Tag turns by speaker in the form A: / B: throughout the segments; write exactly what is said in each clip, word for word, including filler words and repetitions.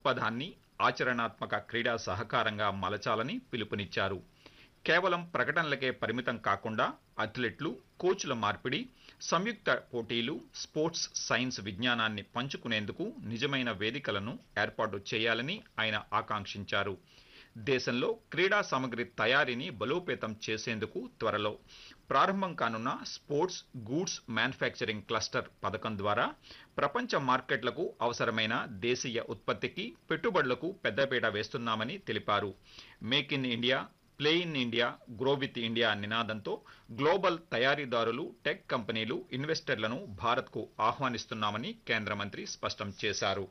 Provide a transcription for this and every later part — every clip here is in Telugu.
A: పదాన్ని ఆచరణాత్మక క్రీడా సహకారంగా మలచాలని పిలుపునిచ్చారు. కేవలం ప్రకటనలకే పరిమితం కాకుండా అథ్లెట్లు, కోచ్ల మార్పిడి, సంయుక్త పోటీలు, స్పోర్ట్స్ సైన్స్ విజ్ఞానాన్ని పంచుకునేందుకు నిజమైన వేదికలను ఏర్పాటు చేయాలని ఆయన ఆకాంక్షించారు. దేశంలో క్రీడా సామగ్రి తయారీని బలోపేతం చేసేందుకు త్వరలో ప్రారంభం కానున్న స్పోర్ట్స్ గూడ్స్ మ్యానుఫ్యాక్చరింగ్ క్లస్టర్ పథకం ద్వారా ప్రపంచ మార్కెట్లకు అవసరమైన దేశీయ ఉత్పత్తికి, పెట్టుబడులకు పెద్దపీట వేస్తున్నామని తెలిపారు. Make in India, play in India, grow with India నినాదంతో గ్లోబల్ తయారీదారులు, టెక్ కంపెనీలు, ఇన్వెస్టర్లను భారత్కు ఆహ్వానిస్తున్నామని కేంద్ర మంత్రి స్పష్టం చేశారు.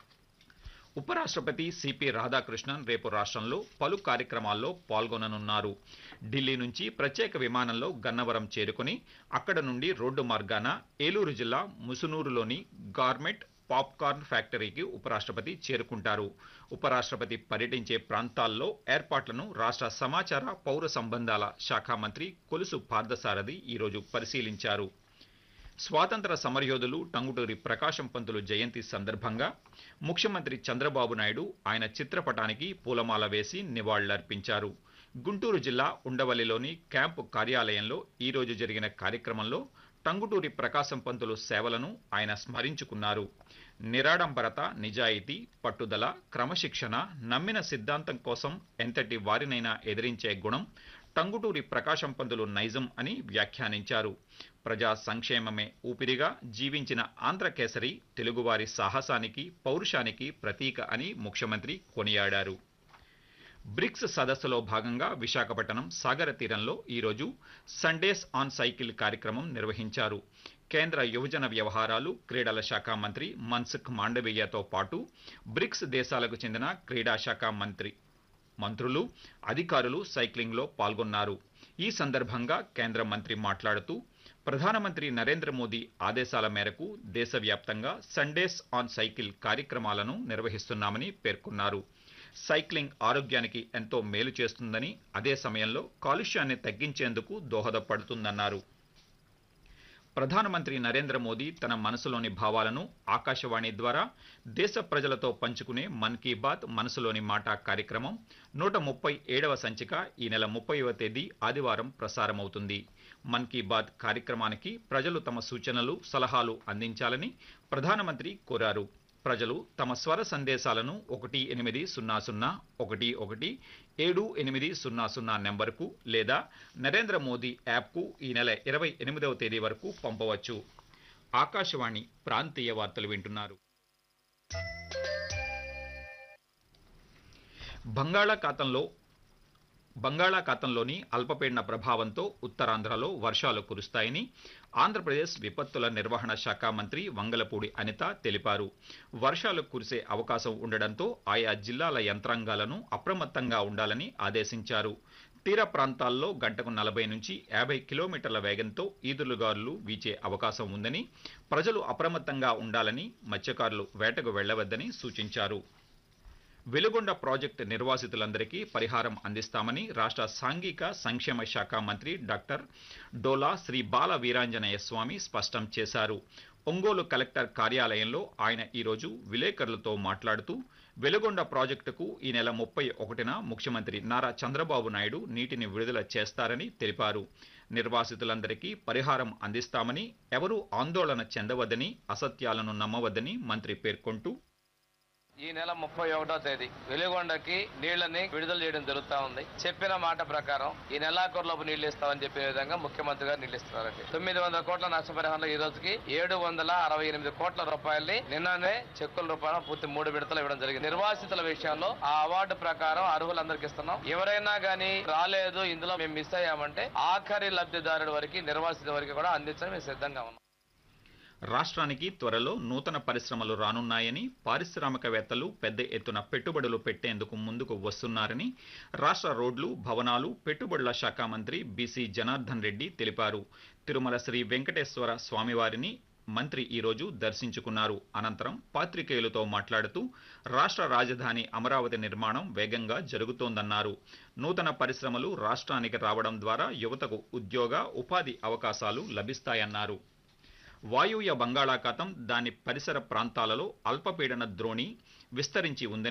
A: ఉపరాష్ట్రపతి సిపి రాధాకృష్ణన్ రేపు రాష్ట్రంలో పలు కార్యక్రమాల్లో పాల్గొననున్నారు. ఢిల్లీ నుంచి ప్రత్యేక విమానంలో గన్నవరం చేరుకుని అక్కడ నుండి రోడ్డు మార్గాన ఏలూరు జిల్లా ముసునూరులోని గార్మెంట్ పాప్కార్న్ ఫ్యాక్టరీకి ఉపరాష్ట్రపతి చేరుకుంటారు. ఉపరాష్ట్రపతి పర్యటించే ప్రాంతాల్లో ఏర్పాట్లను రాష్ట్ర సమాచార పౌర సంబంధాల శాఖ మంత్రి కొలుసు పార్థసారథి ఈరోజు పరిశీలించారు. స్వాతంత్ర సమరయోధులు టంగుటూరి ప్రకాశం పంతులు జయంతి సందర్భంగా ముఖ్యమంత్రి చంద్రబాబు నాయుడు ఆయన చిత్రపటానికి పూలమాల వేసి నివాళులర్పించారు. గుంటూరు జిల్లా ఉండవల్లిలోని క్యాంపు కార్యాలయంలో ఈరోజు జరిగిన కార్యక్రమంలో టంగుటూరి ప్రకాశం పంతులు సేవలను ఆయన స్మరించుకున్నారు. నిరాడంబరత, నిజాయితీ, పట్టుదల, క్రమశిక్షణ, నమ్మిన సిద్ధాంతం కోసం ఎంతటి వారినైనా ఎదిరించే గుణం టంగుటూరి ప్రకాశం పంతులు నైజం అని వ్యాఖ్యానించారు. ప్రజా సంక్షేమమే ఊపిరిగా జీవించిన ఆంధ్రకేసరి తెలుగువారి సాహసానికి, పౌరుషానికి ప్రతీక అని ముఖ్యమంత్రి కొనియాడారు. బ్రిక్స్ సదస్సులో భాగంగా విశాఖపట్నం సాగర తీరంలో ఈరోజు సండేస్ ఆన్ సైకిల్ కార్యక్రమం నిర్వహించారు. కేంద్ర యువజన వ్యవహారాలు, క్రీడల శాఖ మంత్రి మన్సుఖ్ మాండవీయతో పాటు బ్రిక్స్ దేశాలకు చెందిన క్రీడా శాఖ మంత్రి మంత్రులు, అధికారులు సైక్లింగ్లో పాల్గొన్నారు. ఈ సందర్భంగా కేంద్ర మంత్రి మాట్లాడుతూ ప్రధానమంత్రి నరేంద్ర మోదీ ఆదేశాల మేరకు దేశవ్యాప్తంగా సండేస్ ఆన్ సైకిల్ కార్యక్రమాలను నిర్వహిస్తున్నామని పేర్కొన్నారు. సైక్లింగ్ ఆరోగ్యానికి ఎంతో మేలు చేస్తుందని, అదే సమయంలో కాలుష్యాన్ని తగ్గించేందుకు దోహదపడుతుందన్నారు. ప్రధానమంత్రి నరేంద్ర మోదీ తన మనసులోని భావాలను ఆకాశవాణి ద్వారా దేశ ప్రజలతో పంచుకునే మన్ కీ బాత్ మనసులోని మాట కార్యక్రమం నూట ముప్పై ఏడవ సంచిక ఈ నెల ముప్పైవ తేదీ ఆదివారం ప్రసారమవుతుంది. మన్ కీ బాత్ కార్యక్రమానికి ప్రజలు తమ సూచనలు, సలహాలు అందించాలని ప్రధానమంత్రి కోరారు. ప్రజలు తమ స్వర సందేశాలను ఒకటి ఎనిమిది సున్నా సున్నా ఒకటి ఒకటి ఏడు ఎనిమిది సున్నా సున్నా నెంబర్కు లేదా నరేంద్ర మోదీ యాప్కు ఈ నెల ఇరవై ఎనిమిదవ తేదీ వరకు పంపవచ్చు. ఆకాశవాణి ప్రాంతీయ వార్తలు వింటున్నారు. బంగాళాఖాతంలో బంగాళాఖాతంలోని అల్పపీడన ప్రభావంతో ఉత్తరాంధ్రలో వర్షాలు కురుస్తాయని ఆంధ్రప్రదేశ్ విపత్తుల నిర్వహణ శాఖ మంత్రి వంగలపూడి అనిత తెలిపారు. వర్షాలు కురిసే అవకాశం ఉండడంతో ఆయా జిల్లాల యంత్రాంగాలను అప్రమత్తంగా ఉండాలని ఆదేశించారు. తీర ప్రాంతాల్లో గంటకు నలభై నుంచి యాభై కిలోమీటర్ల వేగంతో ఈదురుగాలులు వీచే అవకాశం ఉందని, ప్రజలు అప్రమత్తంగా ఉండాలని, మత్స్యకారులు వేటకు వెళ్లవద్దని సూచించారు. వెలుగొండ ప్రాజెక్టు నిర్వాసితులందరికీ పరిహారం అందిస్తామని రాష్ట్ర సాంఘిక సంక్షేమ శాఖ మంత్రి డాక్టర్ డోలా శ్రీ బాల వీరాంజనేయ స్వామి స్పష్టం చేశారు. ఒంగోలు కలెక్టర్ కార్యాలయంలో ఆయన ఈరోజు విలేకరులతో మాట్లాడుతూ వెలుగొండ ప్రాజెక్టుకు ఈ నెల ముప్పై ఒకటిన ముఖ్యమంత్రి నారా చంద్రబాబు నాయుడు నీటిని విడుదల చేస్తారని తెలిపారు. నిర్వాసితులందరికీ పరిహారం అందిస్తామని, ఎవరూ ఆందోళన చెందవద్దని, అసత్యాలను నమ్మవద్దని మంత్రి పేర్కొంటూ
B: ఈ నెల ముప్పై ఒకటో తేదీ వెలుగొండకి నీళ్లని విడుదల చేయడం జరుగుతా ఉంది. చెప్పిన మాట ప్రకారం ఈ నెలాఖరులోపు నీళ్లు ఇస్తామని చెప్పే విధంగా ముఖ్యమంత్రి గారు నీళ్లు ఇస్తున్నారండి. తొమ్మిది వందల కోట్ల నష్టపరిహారంలో ఈ రోజుకి ఏడు వందల అరవై ఎనిమిది కోట్ల రూపాయల్ని నిన్ననే చెక్కుల రూపాయలు పూర్తి మూడు విడతలు ఇవ్వడం జరిగింది. నిర్వాసితుల విషయంలో ఆ అవార్డు ప్రకారం అర్హులందరికీ ఇస్తున్నాం. ఎవరైనా గానీ రాలేదు, ఇందులో మేము మిస్ అయ్యామంటే ఆఖరి లబ్ధిదారుడి వరకు, నిర్వాసిత వరకు కూడా అందించడం మేము సిద్ధంగా ఉన్నాం.
A: రాష్ట్రానికి త్వరలో నూతన పరిశ్రమలు రానున్నాయని, పారిశ్రామికవేత్తలు పెద్ద ఎత్తున పెట్టుబడులు పెట్టేందుకు ముందుకు వస్తున్నారని రాష్ట్ర రోడ్లు, భవనాలు, పెట్టుబడుల శాఖ మంత్రి బీసీ జనార్దన్ రెడ్డి తెలిపారు. తిరుమల శ్రీ వెంకటేశ్వర స్వామివారిని మంత్రి ఈరోజు దర్శించుకున్నారు. అనంతరం పాత్రికేయులతో మాట్లాడుతూ రాష్ట్ర రాజధాని అమరావతి నిర్మాణం వేగంగా జరుగుతోందన్నారు. నూతన పరిశ్రమలు రాష్ట్రానికి రావడం ద్వారా యువతకు ఉద్యోగ, ఉపాధి అవకాశాలు లభిస్తాయన్నారు. వాయువ్య బంగాళాఖాతం దాని పరిసర ప్రాంతాలలో అల్పపీడన ద్రోణి విస్తరించి ఉందని